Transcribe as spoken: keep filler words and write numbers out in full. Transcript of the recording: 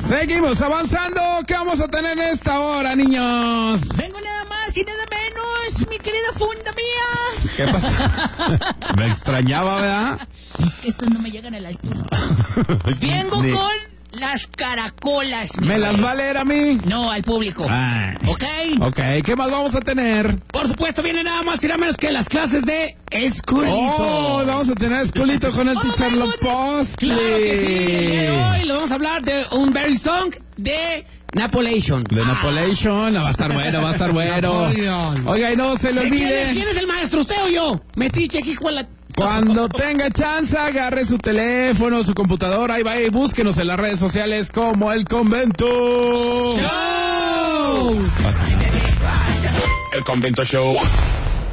Seguimos avanzando. ¿Qué vamos a tener en esta hora, niños? Vengo nada más y nada menos, mi querida funda mía. ¿Qué pasa? Me extrañaba, ¿verdad? Es que estos no me llegan a la altura. Vengo Ni... con las caracolas. ¿Me las va a leer a mí? No, al público. Ah. ¿Ok? Ok, ¿qué más vamos a tener? Por supuesto, viene nada más y nada menos que las clases de Esculito. Oh, vamos a tener Esculito con el Oh, teacher my Lopostli. Claro que sí, el día de hoy lo vamos a hablar de un very song de Napoleon. De Napoleon, va a estar bueno, va a estar bueno. Napoleon. Oiga, y no se le ¿De quién es, olvide. quién es el maestro, usted o yo? Metiche aquí con la... Cuando tenga chance, agarre su teléfono, su computadora, ahí va y búsquenos en las redes sociales como El Convento Show. El Convento Show.